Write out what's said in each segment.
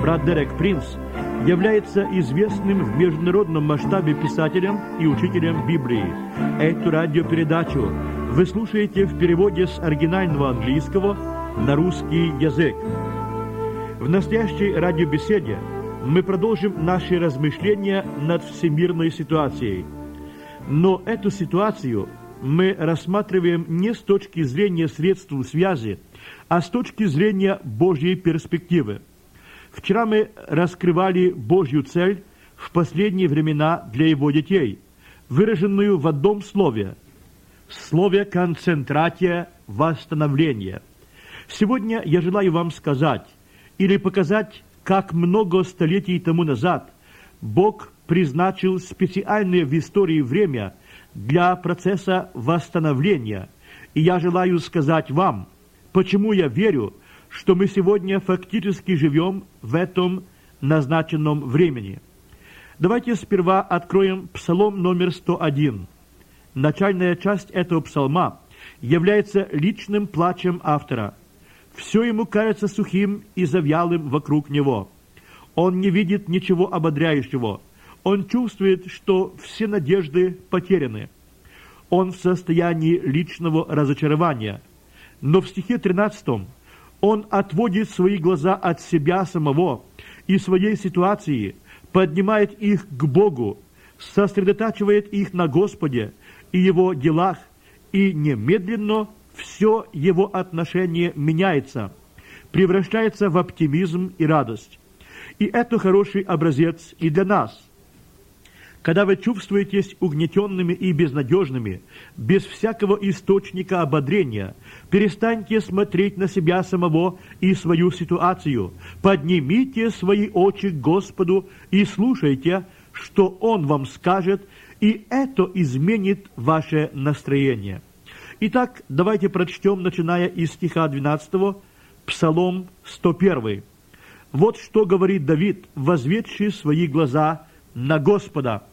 брат Дерек Принц, является известным в международном масштабе писателем и учителем Библии. Эту радиопередачу вы слушаете в переводе с оригинального английского на русский язык. В настоящей радиобеседе мы продолжим наши размышления над всемирной ситуацией. Но эту ситуацию мы рассматриваем не с точки зрения средств связи, а с точки зрения Божьей перспективы. Вчера мы раскрывали Божью цель в последние времена для Его детей, выраженную в одном слове – концентратия восстановления. Сегодня я желаю вам сказать или показать, как много столетий тому назад Бог призначил специальное в истории время для процесса восстановления. И я желаю сказать вам, почему я верю, что мы сегодня фактически живем в этом назначенном времени. Давайте сперва откроем Псалом номер 101. Начальная часть этого псалма является личным плачем автора. Все ему кажется сухим и завялым вокруг него. Он не видит ничего ободряющего. Он чувствует, что все надежды потеряны. Он в состоянии личного разочарования. Но в стихе 13 он отводит свои глаза от себя самого и своей ситуации, поднимает их к Богу, сосредотачивает их на Господе и Его делах, и немедленно все его отношение меняется, превращается в оптимизм и радость. И это хороший образец и для нас. Когда вы чувствуетесь угнетенными и безнадежными, без всякого источника ободрения, перестаньте смотреть на себя самого и свою ситуацию. Поднимите свои очи к Господу и слушайте, что Он вам скажет, и это изменит ваше настроение. Итак, давайте прочтем, начиная из стиха 12, Псалом 101. Вот что говорит Давид, возведший свои глаза на Господа.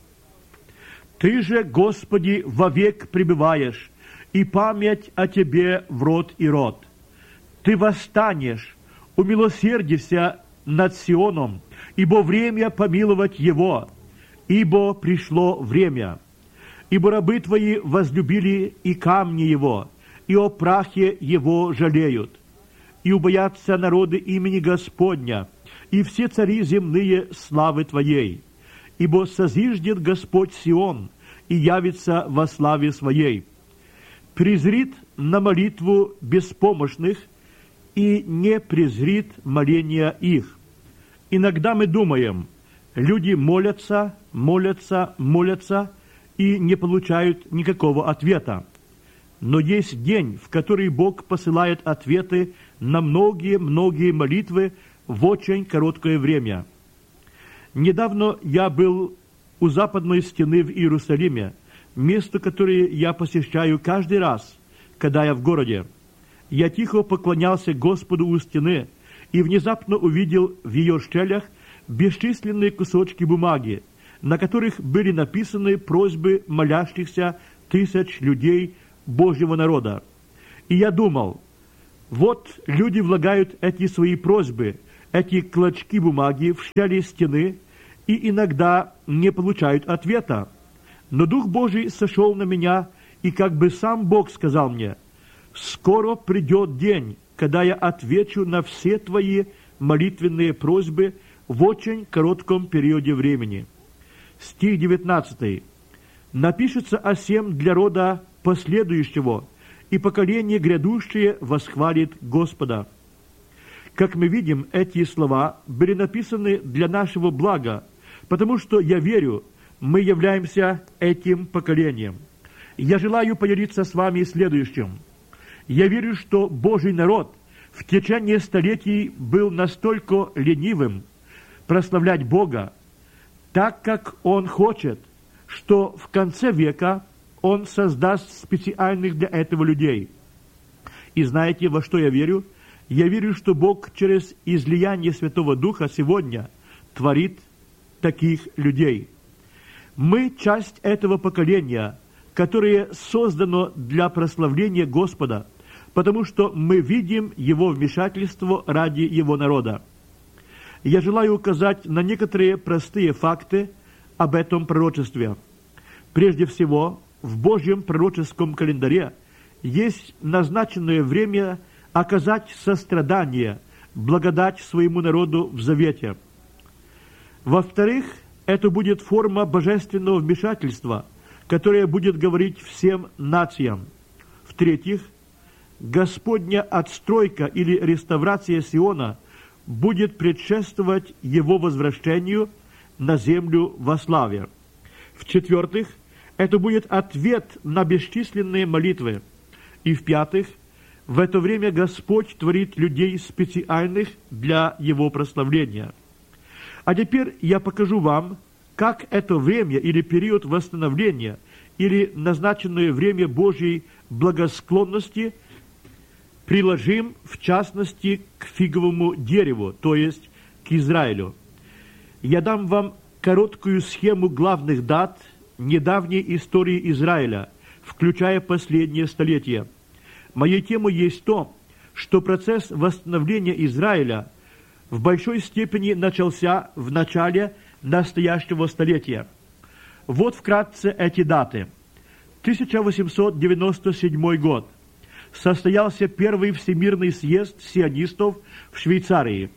«Ты же, Господи, вовек пребываешь, и память о Тебе в род и род. Ты восстанешь, умилосердися над Сионом, ибо время помиловать его, ибо пришло время. Ибо рабы Твои возлюбили и камни Его, и о прахе Его жалеют. И убоятся народы имени Господня, и все цари земные славы Твоей. Ибо созиждет Господь Сион, и явится во славе Своей. Презрит на молитву беспомощных, и не презрит моления их». Иногда мы думаем, люди молятся, молятся, молятся, и не получают никакого ответа. Но есть день, в который Бог посылает ответы на многие-многие молитвы в очень короткое время. Недавно я был у западной стены в Иерусалиме, место, которое я посещаю каждый раз, когда я в городе. Я тихо поклонялся Господу у стены и внезапно увидел в ее щелях бесчисленные кусочки бумаги, на которых были написаны просьбы молящихся тысяч людей Божьего народа. И я думал, вот люди влагают эти свои просьбы, эти клочки бумаги в щели стены, и иногда не получают ответа. Но Дух Божий сошел на меня, и как бы сам Бог сказал мне: «Скоро придет день, когда я отвечу на все твои молитвенные просьбы в очень коротком периоде времени». Стих 19. «Напишется о сем для рода последующего, и поколение грядущее восхвалит Господа». Как мы видим, эти слова были написаны для нашего блага, потому что, я верю, мы являемся этим поколением. Я желаю поделиться с вами следующим. Я верю, что Божий народ в течение столетий был настолько ленивым прославлять Бога, так как Он хочет, что в конце века Он создаст специальных для этого людей. И знаете, во что я верю? Я верю, что Бог через излияние Святого Духа сегодня творит таких людей. Мы часть этого поколения, которое создано для прославления Господа, потому что мы видим Его вмешательство ради Его народа. я желаю указать на некоторые простые факты об этом пророчестве. Прежде всего, в Божьем пророческом календаре есть назначенное время оказать сострадание, благодать своему народу в завете. Во-вторых, это будет форма божественного вмешательства, которая будет говорить всем нациям. В-третьих, Господня отстройка или реставрация Сиона будет предшествовать его возвращению на землю во славе. В-четвертых, это будет ответ на бесчисленные молитвы. И в-пятых, в это время Господь творит людей специальных для Его прославления. А теперь я покажу вам, как это время или период восстановления, или назначенное время Божьей благосклонности приложим, в частности, к фиговому дереву, то есть к Израилю. Я дам вам короткую схему главных дат недавней истории Израиля, включая последнее столетие. Моей темой есть то, что процесс восстановления Израиля в большой степени начался в начале настоящего столетия. Вот вкратце эти даты. 1897 год. Состоялся первый Всемирный съезд сионистов в Швейцарии.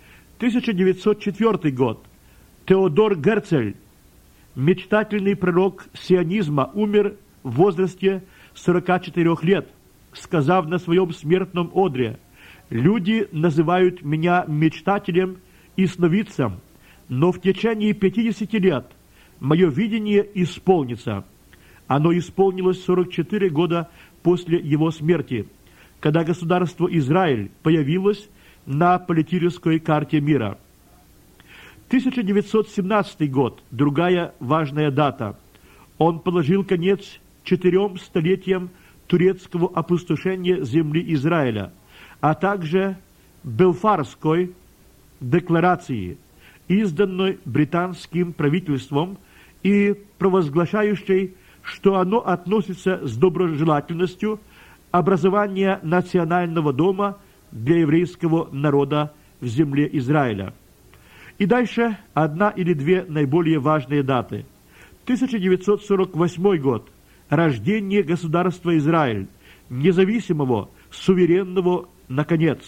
1904 год. Теодор Герцель, мечтательный пророк сионизма, умер в возрасте 44 лет, сказав на своем смертном одре: «Люди называют меня мечтателем и сновидцем, но в течение 50 лет мое видение исполнится». Оно исполнилось 44 года после его смерти, когда государство Израиль появилось на политической карте мира. 1917 год, другая важная дата. Он положил конец 4 столетиям турецкого опустошения земли Израиля, а также Белфарской декларации, изданной британским правительством и провозглашающей, что оно относится с доброжелательностью образования национального дома для еврейского народа в земле Израиля. И дальше одна или две наиболее важные даты. 1948 год. Рождение государства Израиль, независимого, суверенного, наконец.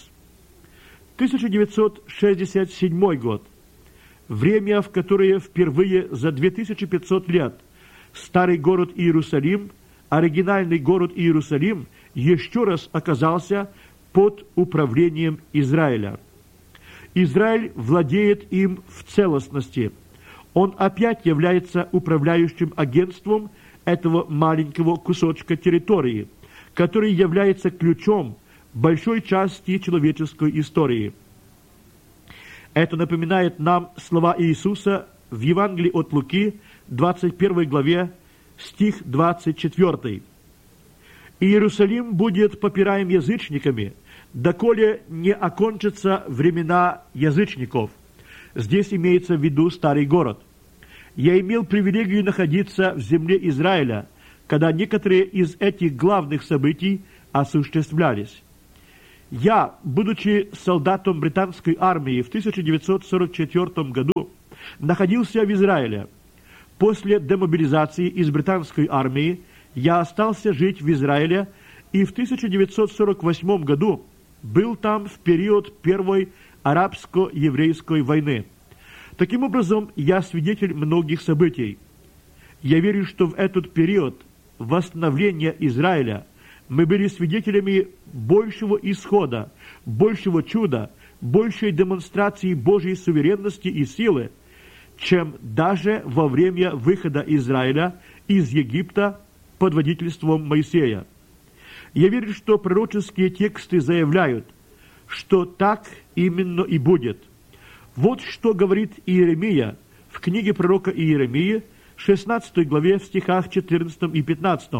1967 год. Время, в которое впервые за 2500 лет старый город Иерусалим, оригинальный город Иерусалим, еще раз оказался под управлением Израиля. Израиль владеет им в целостности. Он опять является управляющим агентством этого маленького кусочка территории, который является ключом большой части человеческой истории. Это напоминает нам слова Иисуса в Евангелии от Луки, 21 главе, стих 24. «Иерусалим будет попираем язычниками, доколе не окончатся времена язычников». Здесь имеется в виду старый город. Я имел привилегию находиться в земле Израиля, когда некоторые из этих главных событий осуществлялись. Я, будучи солдатом британской армии в 1944 году, находился в Израиле. После демобилизации из британской армии я остался жить в Израиле и в 1948 году был там в период Первой арабско-еврейской войны. Таким образом, я свидетель многих событий. Я верю, что в этот период восстановления Израиля мы были свидетелями большего исхода, большего чуда, большей демонстрации Божьей суверенности и силы, чем даже во время выхода Израиля из Египта под водительством Моисея. Я верю, что пророческие тексты заявляют, что так именно и будет. Вот что говорит Иеремия в книге пророка Иеремии, 16 главе, в стихах 14 и 15.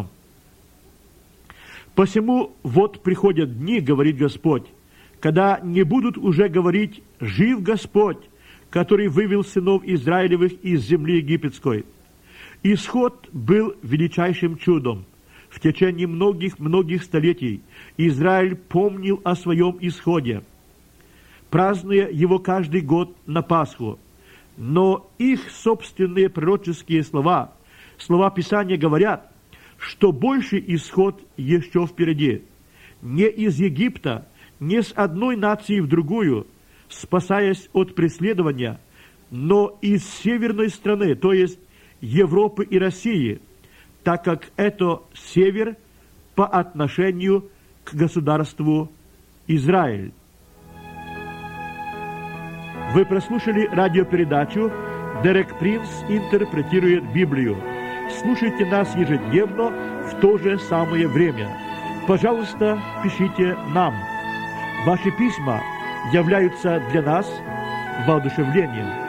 «Посему вот приходят дни, говорит Господь, когда не будут уже говорить: жив Господь, который вывел сынов Израилевых из земли египетской». Исход был величайшим чудом. В течение многих столетий Израиль помнил о своем исходе. празднуя его каждый год на Пасху. Но их собственные пророческие слова, слова Писания говорят, что больший исход еще впереди. Не из Египта, не с одной нации в другую, спасаясь от преследования, но из северной страны, то есть Европы и России, так как это север по отношению к государству Израиль. Вы прослушали радиопередачу «Дерек Принц интерпретирует Библию». Слушайте нас ежедневно в то же самое время. Пожалуйста, пишите нам. Ваши письма являются для нас воодушевлением.